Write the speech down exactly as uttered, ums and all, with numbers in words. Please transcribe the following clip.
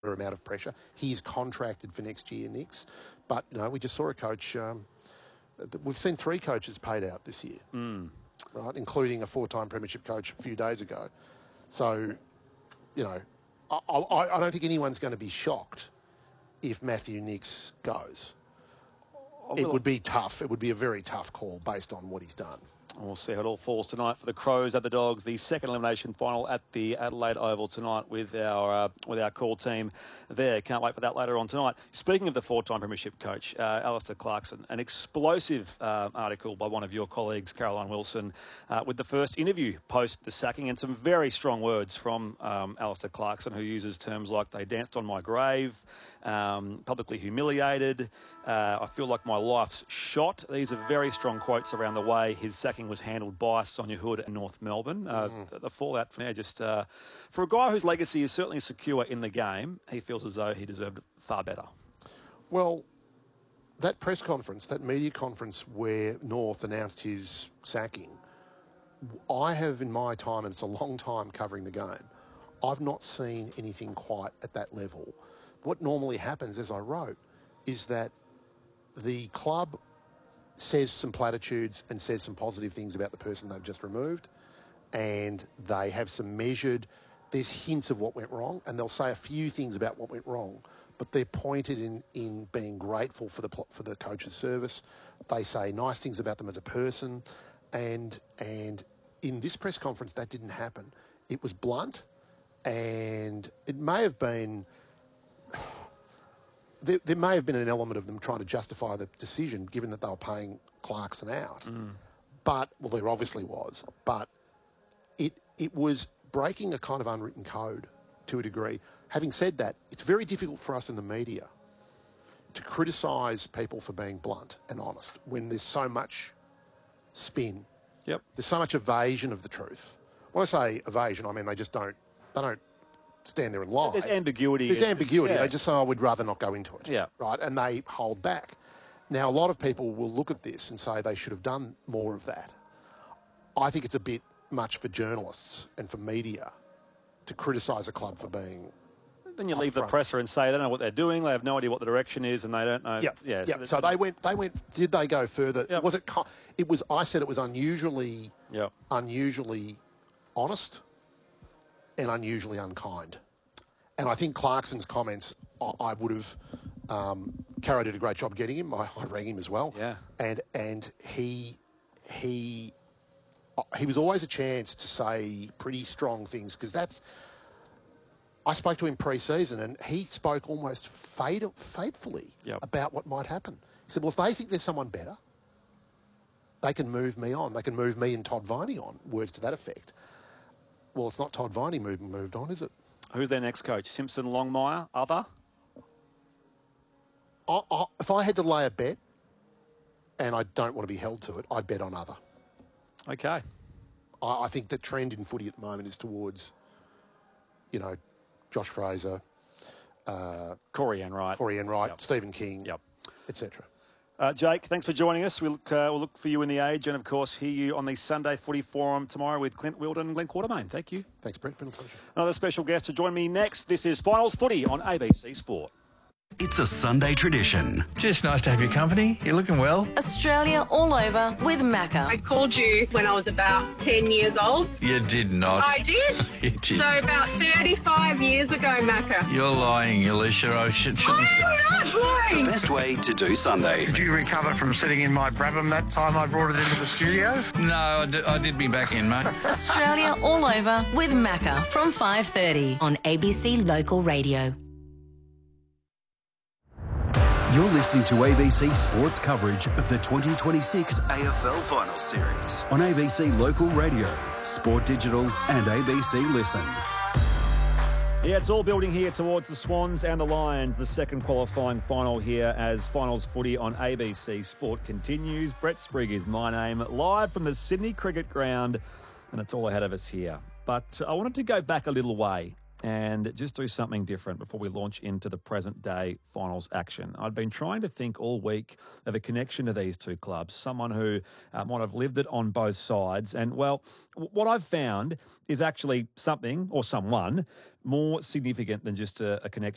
amount of pressure. He's contracted for next year, Nix. But, you know, we just saw a coach... Um, we've seen three coaches paid out this year, mm. right, including a four-time premiership coach a few days ago. So, you know, I, I, I don't think anyone's going to be shocked if Matthew Nix goes. It would be tough. It would be a very tough call based on what he's done. We'll see how it all falls tonight for the Crows at the Dogs. The second elimination final at the Adelaide Oval tonight with our uh, with our core team there. Can't wait for that later on tonight. Speaking of the four-time premiership coach, uh, Alistair Clarkson, an explosive uh, article by one of your colleagues, Caroline Wilson, uh, with the first interview post the sacking, and some very strong words from um, Alistair Clarkson, who uses terms like "they danced on my grave," um, publicly humiliated, uh, "I feel like my life's shot." These are very strong quotes around the way his sacking was handled by Sonia Hood in North Melbourne. Uh, mm. The fallout from there, just uh, for a guy whose legacy is certainly secure in the game, he feels as though he deserved far better. Well, that press conference, that media conference where North announced his sacking, I have in my time, and it's a long time covering the game, I've not seen anything quite at that level. What normally happens, as I wrote, is that the club says some platitudes and says some positive things about the person they've just removed, and they have some measured, there's hints of what went wrong, and they'll say a few things about what went wrong, but they're pointed in, in being grateful for the for the coach's service. They say nice things about them as a person, and and in this press conference that didn't happen. It was blunt, and it may have been... There, there may have been an element of them trying to justify the decision, given that they were paying Clarkson out. Mm. But, well, there obviously was. But it it was breaking a kind of unwritten code to a degree. Having said that, it's very difficult for us in the media to criticise people for being blunt and honest when there's so much spin. Yep. There's so much evasion of the truth. When I say evasion, I mean they just don't... They don't stand there and lie. There's ambiguity. There's ambiguity. Yeah. They just say, oh, we'd rather not go into it. Yeah. Right? And they hold back. Now, a lot of people will look at this and say they should have done more of that. I think it's a bit much for journalists and for media to criticise a club for being... Then you leave the presser and say they don't know what they're doing, they have no idea what the direction is, and they don't know... Yep. Yeah. Yep. So, so they went... They went. Did they go further? Yep. Was it... It was... I said it was unusually... Yep. Unusually honest and unusually unkind. And I think Clarkson's comments, I, I would have... Um, Caro did a great job getting him. I, I rang him as well. Yeah. And and he he he was always a chance to say pretty strong things, because that's... I spoke to him pre-season and he spoke almost fate, fatefully yep. about what might happen. He said, well, if they think there's someone better, they can move me on. They can move me and Todd Viney on, words to that effect. Well, it's not Todd Viney moved, moved on, is it? Who's their next coach? Simpson, Longmire, other? I, I, if I had to lay a bet, and I don't want to be held to it, I'd bet on other. Okay. I, I think the trend in footy at the moment is towards, you know, Josh Fraser, uh, Corey Enright, Corey Enright, yep. Stephen King, yep. et cetera. Uh, Jake, thanks for joining us. We'll look, uh, we'll look for you in the Age, and of course hear you on the Sunday Footy Forum tomorrow with Clint Wilden and Glenn Quartermain. Thank you. Thanks, Brent. Been a pleasure. Another special guest to join me next. This is Finals Footy on A B C Sport. It's a Sunday tradition. Just nice to have your company. You're looking well. Australia all over with Macca. I called you when I was about ten years old. You did not. I did. You did. So about thirty-five years ago, Macca. You're lying, Alicia. I should, shouldn't say. I'm not lying. Best way to do Sunday. Did you recover from sitting in my Brabham that time I brought it into the studio? No, I did, I did me back in, mate. Australia all over with Macca from five thirty on A B C Local Radio. You're listening to A B C Sports coverage of the twenty twenty-six A F L Finals Series on A B C Local Radio, Sport Digital and A B C Listen. Yeah, it's all building here towards the Swans and the Lions. The second qualifying final here as Finals Footy on A B C Sport continues. Brett Sprigg is my name, live from the Sydney Cricket Ground, and it's all ahead of us here. But I wanted to go back a little way and just do something different before we launch into the present day finals action. I'd been trying to think all week of a connection to these two clubs, someone who uh, might have lived it on both sides. And, well, w- what I've found is actually something or someone more significant than just a, a connection